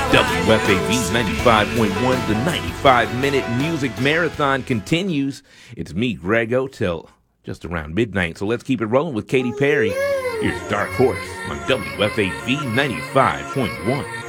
WFAV 95.1, the 95-minute music marathon continues. It's me, Grego, till just around midnight, so let's keep it rolling with Katy Perry. Here's Dark Horse on WFAV 95.1.